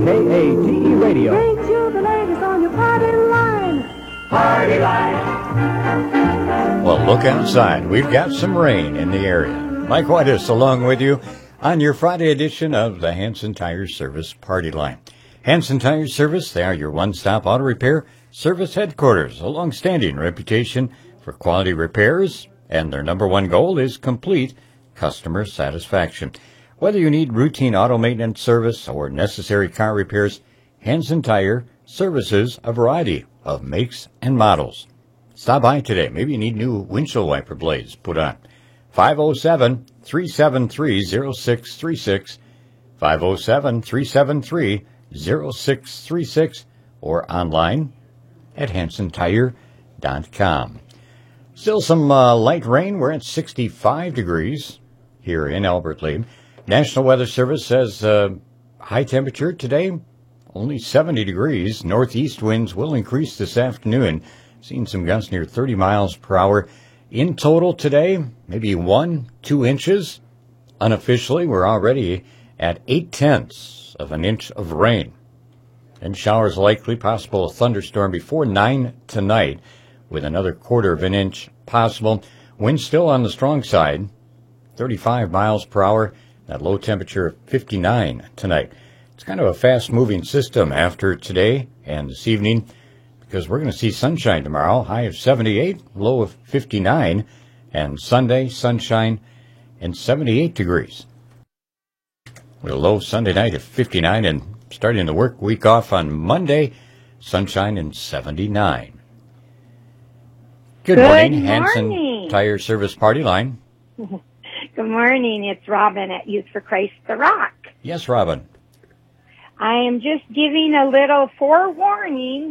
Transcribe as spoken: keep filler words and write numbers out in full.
K A T E Radio. Brings you the latest on your party line. Party line. Well, look outside. We've got some rain in the area. Mike Whitus along with you on your Friday edition of the Hanson Tire Service Party Line. Hanson Tire Service, they are your one-stop auto repair service headquarters, a long-standing reputation for quality repairs, and their number one goal is complete customer satisfaction. Whether you need routine auto maintenance service or necessary car repairs, Hanson Tire services a variety of makes and models. Stop by today. Maybe you need new windshield wiper blades put on. five oh seven, three seven three, oh six three six, five oh seven, three seven three, oh six three six, or online at hanson tire dot com. Still some uh, light rain. We're at sixty-five degrees here in Albert Lea. National Weather Service says uh, high temperature today, only seventy degrees. Northeast winds will increase this afternoon. Seen some gusts near thirty miles per hour. In total today, maybe one, two inches. Unofficially, we're already at eight tenths of an inch of rain. And showers likely, possible a thunderstorm before nine tonight, with another quarter of an inch possible. Wind still on the strong side, thirty-five miles per hour. That low temperature of fifty-nine tonight. It's kind of a fast-moving system after today and this evening, because we're going to see sunshine tomorrow, high of seventy-eight, low of fifty-nine, and Sunday, sunshine and seventy-eight degrees. With a low Sunday night of fifty-nine, and starting the work week off on Monday, sunshine and seventy-nine. Good, Good morning, morning. Hanson Tire Service Party Line. Good morning. It's Robin at Youth for Christ the Rock. Yes, Robin. I am just giving a little forewarning